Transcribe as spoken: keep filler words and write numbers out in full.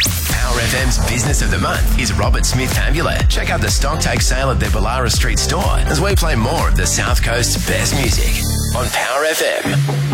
Power F M's Business of the Month is Robert Smith Amulet. Check out the stock take sale at their Ballara Street store as we play more of the South Coast's best music on Power F M.